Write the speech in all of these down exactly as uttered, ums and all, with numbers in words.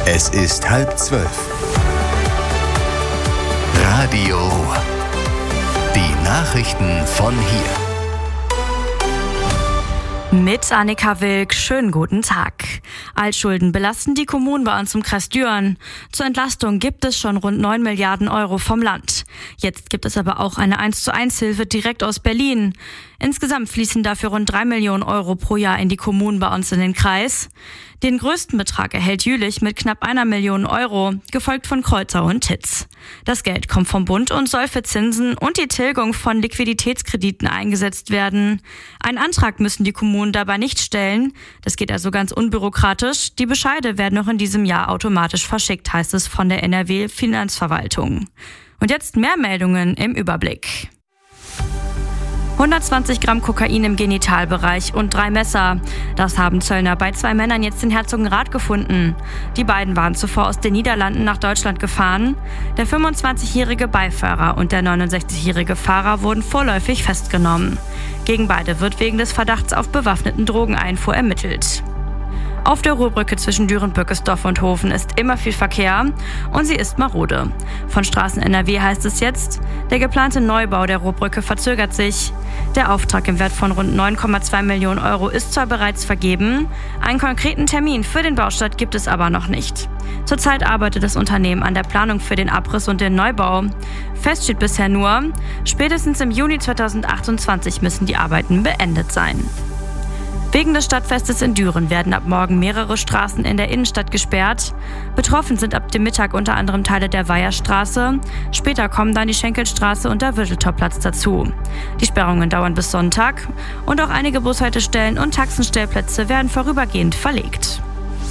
Es ist halb zwölf. Radio Ruhr. Die Nachrichten von hier. Mit Annika Wilk, schönen guten Tag. Altschulden belasten die Kommunen bei uns im Kreis Düren. Zur Entlastung gibt es schon rund neun Milliarden Euro vom Land. Jetzt gibt es aber auch eine eins zu eins Hilfe direkt aus Berlin. Insgesamt fließen dafür rund drei Millionen Euro pro Jahr in die Kommunen bei uns in den Kreis. Den größten Betrag erhält Jülich mit knapp einer Million Euro, gefolgt von Kreuzau und Titz. Das Geld kommt vom Bund und soll für Zinsen und die Tilgung von Liquiditätskrediten eingesetzt werden. Einen Antrag müssen die Kommunen dabei nicht stellen. Das geht also ganz unbürokratisch. Die Bescheide werden noch in diesem Jahr automatisch verschickt, heißt es von der N R W-Finanzverwaltung. Und jetzt mehr Meldungen im Überblick. hundertzwanzig Gramm Kokain im Genitalbereich und drei Messer. Das haben Zöllner bei zwei Männern jetzt in Herzogenrath gefunden. Die beiden waren zuvor aus den Niederlanden nach Deutschland gefahren. Der fünfundzwanzigjährige Beifahrer und der neunundsechzigjährige Fahrer wurden vorläufig festgenommen. Gegen beide wird wegen des Verdachts auf bewaffneten Drogeneinfuhr ermittelt. Auf der Ruhrbrücke zwischen Düren-Bückesdorf und Hofen ist immer viel Verkehr und sie ist marode. Von Straßen N R W heißt es jetzt, der geplante Neubau der Ruhrbrücke verzögert sich. Der Auftrag im Wert von rund neun Komma zwei Millionen Euro ist zwar bereits vergeben, einen konkreten Termin für den Baustart gibt es aber noch nicht. Zurzeit arbeitet das Unternehmen an der Planung für den Abriss und den Neubau. Fest steht bisher nur, spätestens im Juni zweitausendachtundzwanzig müssen die Arbeiten beendet sein. Wegen des Stadtfestes in Düren werden ab morgen mehrere Straßen in der Innenstadt gesperrt. Betroffen sind ab dem Mittag unter anderem Teile der Weiherstraße. Später kommen dann die Schenkelstraße und der Würteltorplatz dazu. Die Sperrungen dauern bis Sonntag und auch einige Bushaltestellen und Taxenstellplätze werden vorübergehend verlegt.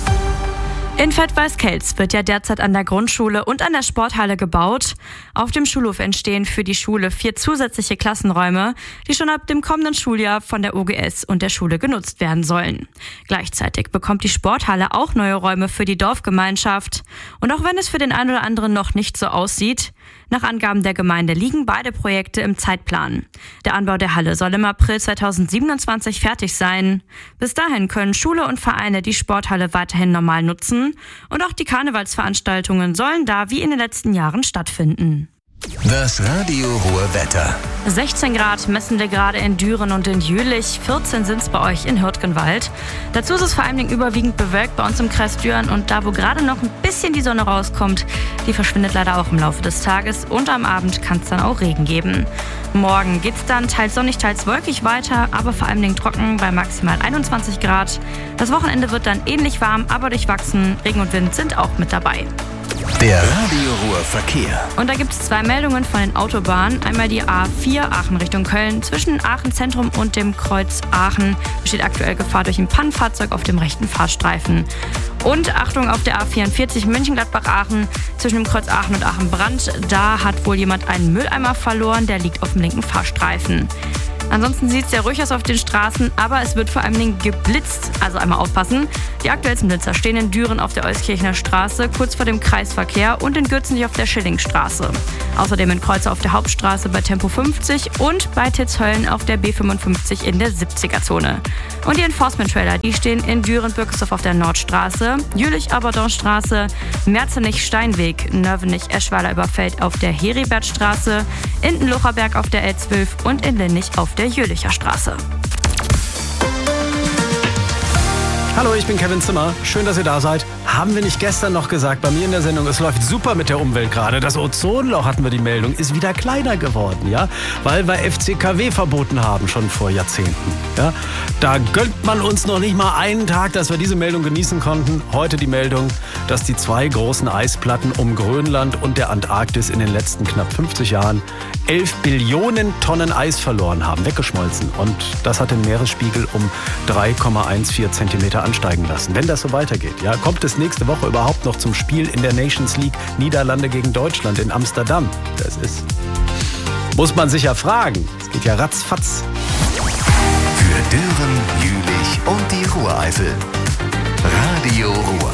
In Fettweiß-Kelz wird ja derzeit an der Grundschule und an der Sporthalle gebaut. Auf dem Schulhof entstehen für die Schule vier zusätzliche Klassenräume, die schon ab dem kommenden Schuljahr von der O G S und der Schule genutzt werden sollen. Gleichzeitig bekommt die Sporthalle auch neue Räume für die Dorfgemeinschaft. Und auch wenn es für den einen oder anderen noch nicht so aussieht, nach Angaben der Gemeinde liegen beide Projekte im Zeitplan. Der Anbau der Halle soll im April zweitausendsiebenundzwanzig fertig sein. Bis dahin können Schule und Vereine die Sporthalle weiterhin normal nutzen und auch die Karnevalsveranstaltungen sollen da wie in den letzten Jahren stattfinden. Das Radio Ruhr Wetter. sechzehn Grad messen wir gerade in Düren und in Jülich, vierzehn sind es bei euch in Hürtgenwald. Dazu ist es vor allem überwiegend bewölkt bei uns im Kreis Düren und da, wo gerade noch ein bisschen die Sonne rauskommt, die verschwindet leider auch im Laufe des Tages und am Abend kann es dann auch Regen geben. Morgen geht es dann teils sonnig, teils wolkig weiter, aber vor allem trocken bei maximal einundzwanzig Grad. Das Wochenende wird dann ähnlich warm, aber durchwachsen. Regen und Wind sind auch mit dabei. Der Radio Ruhr Verkehr. Und da gibt es zwei Meldungen von den Autobahnen. Einmal die A vier Aachen Richtung Köln. Zwischen Aachen Zentrum und dem Kreuz Aachen besteht aktuell Gefahr durch ein Pannenfahrzeug auf dem rechten Fahrstreifen. Und Achtung auf der A vierundvierzig München-Gladbach-Aachen zwischen dem Kreuz Aachen und Aachen-Brand. Da hat wohl jemand einen Mülleimer verloren, der liegt auf dem linken Fahrstreifen. Ansonsten sieht es sehr ruhig aus auf den Straßen, aber es wird vor allem geblitzt, also einmal aufpassen. Die aktuellsten Blitzer stehen in Düren auf der Euskirchener Straße, kurz vor dem Kreisverkehr und in Gürzenich auf der Schillingstraße. Außerdem in Kreuzer auf der Hauptstraße bei Tempo fünfzig und bei Titzhöllen auf der B fünfundfünfzig in der siebziger-Zone. Und die Enforcement-Trailer, die stehen in Düren-Bürgersdorf auf der Nordstraße, Jülich-Aberdornstraße, Merzenich-Steinweg, Nörvenich-Eschweiler-Überfeld auf der Heribertstraße, Inten-Locherberg auf der L zwölf und in Linnich auf der Jülicher Straße. Hallo, ich bin Kevin Zimmer. Schön, dass ihr da seid. Haben wir nicht gestern noch gesagt, bei mir in der Sendung, es läuft super mit der Umwelt gerade. Das Ozonloch, hatten wir die Meldung, ist wieder kleiner geworden, ja? Weil wir F C K W verboten haben, schon vor Jahrzehnten, ja? Da gönnt man uns noch nicht mal einen Tag, dass wir diese Meldung genießen konnten. Heute die Meldung, dass die zwei großen Eisplatten um Grönland und der Antarktis in den letzten knapp fünfzig Jahren elf Billionen Tonnen Eis verloren haben, weggeschmolzen. Und das hat den Meeresspiegel um drei Komma vierzehn Zentimeter ansteigen lassen. Wenn das so weitergeht, ja, kommt es nächste Woche überhaupt noch zum Spiel in der Nations League Niederlande gegen Deutschland in Amsterdam? Das ist, muss man sich ja fragen. Es geht ja ratzfatz. Für Düren, Jülich und die Ruhreifel. Radio Ruhr.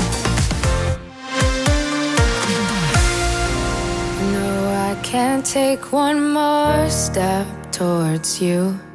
No, I can't take one more step towards you.